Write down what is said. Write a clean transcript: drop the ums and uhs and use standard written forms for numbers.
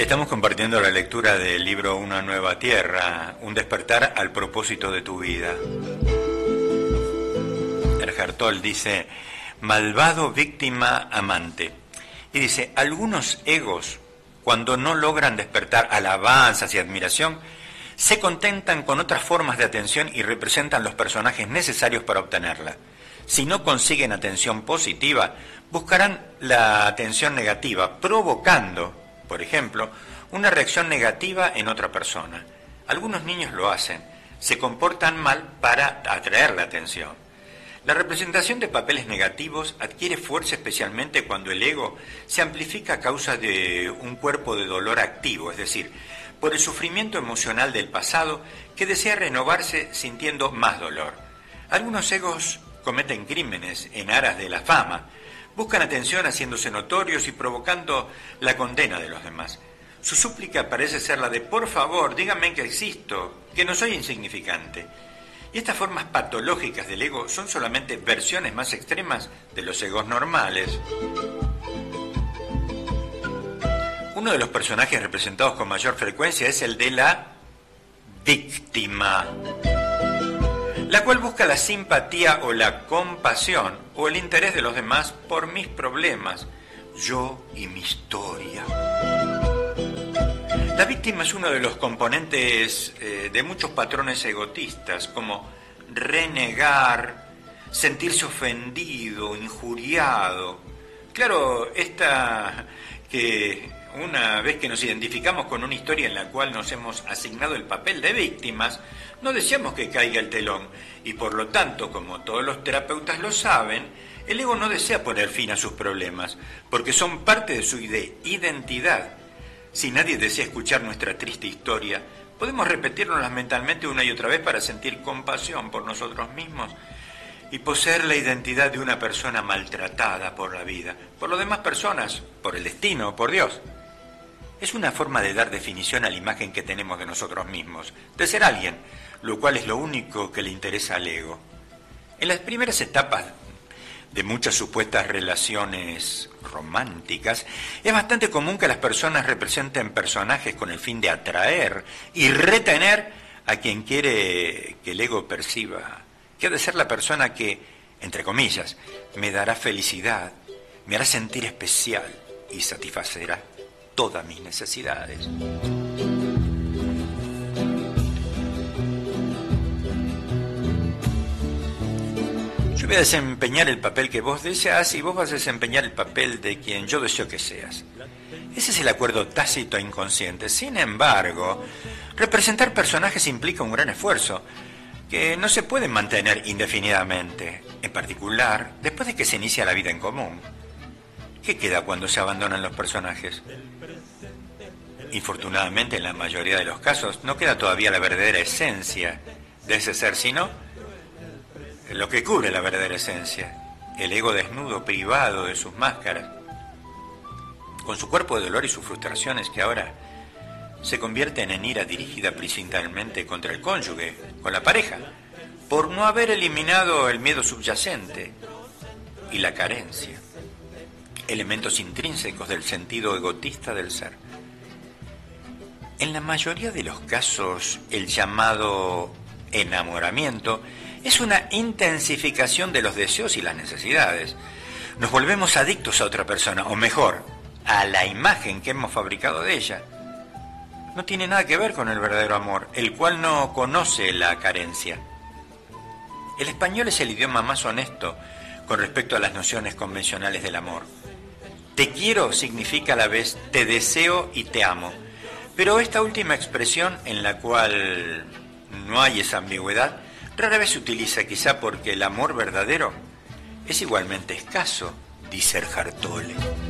Estamos compartiendo la lectura del libro Una nueva tierra, un despertar al propósito de tu vida. Eckhart Tolle dice, malvado, víctima, amante. Y dice, algunos egos, cuando no logran despertar alabanzas y admiración, se contentan con otras formas de atención y representan los personajes necesarios para obtenerla. Si no consiguen atención positiva, buscarán la atención negativa, provocando, por ejemplo, una reacción negativa en otra persona. Algunos niños lo hacen, se comportan mal para atraer la atención. La representación de papeles negativos adquiere fuerza especialmente cuando el ego se amplifica a causa de un cuerpo de dolor activo, es decir, por el sufrimiento emocional del pasado que desea renovarse sintiendo más dolor. Algunos egos cometen crímenes en aras de la fama, buscan atención haciéndose notorios y provocando la condena de los demás. Su súplica parece ser la de, por favor, díganme que existo, que no soy insignificante. Y estas formas patológicas del ego son solamente versiones más extremas de los egos normales. Uno de los personajes representados con mayor frecuencia es el de la víctima, la cual busca la simpatía o la compasión o el interés de los demás por mis problemas, yo y mi historia. La víctima es uno de los componentes de muchos patrones egotistas, como renegar, sentirse ofendido, injuriado. Claro, que una vez que nos identificamos con una historia en la cual nos hemos asignado el papel de víctimas, no deseamos que caiga el telón y por lo tanto, como todos los terapeutas lo saben, el ego no desea poner fin a sus problemas porque son parte de su identidad. Si nadie desea escuchar nuestra triste historia, podemos repetirnoslas mentalmente una y otra vez para sentir compasión por nosotros mismos y poseer la identidad de una persona maltratada por la vida, por las demás personas, por el destino, por Dios. Es una forma de dar definición a la imagen que tenemos de nosotros mismos, de ser alguien, lo cual es lo único que le interesa al ego. En las primeras etapas de muchas supuestas relaciones románticas, es bastante común que las personas representen personajes con el fin de atraer y retener a quien quiere que el ego perciba que ha de ser la persona que, entre comillas, me dará felicidad, me hará sentir especial y satisfacerá todas mis necesidades. Yo voy a desempeñar el papel que vos deseas y vos vas a desempeñar el papel de quien yo deseo que seas. Ese es el acuerdo tácito e inconsciente. Sin embargo, representar personajes implica un gran esfuerzo que no se puede mantener indefinidamente, en particular después de que se inicia la vida en común. ¿Qué queda cuando se abandonan los personajes? Infortunadamente, en la mayoría de los casos, no queda todavía la verdadera esencia de ese ser, sino lo que cubre la verdadera esencia, el ego desnudo, privado de sus máscaras, con su cuerpo de dolor y sus frustraciones que ahora se convierten en ira dirigida principalmente contra el cónyuge, con la pareja, por no haber eliminado el miedo subyacente y la carencia, elementos intrínsecos del sentido egotista del ser. En la mayoría de los casos, el llamado enamoramiento es una intensificación de los deseos y las necesidades. Nos volvemos adictos a otra persona, o mejor, a la imagen que hemos fabricado de ella. No tiene nada que ver con el verdadero amor, el cual no conoce la carencia. El español es el idioma más honesto con respecto a las nociones convencionales del amor. Te quiero significa a la vez te deseo y te amo. Pero esta última expresión, en la cual no hay esa ambigüedad, rara vez se utiliza, quizá porque el amor verdadero es igualmente escaso, dice Eckhart Tolle.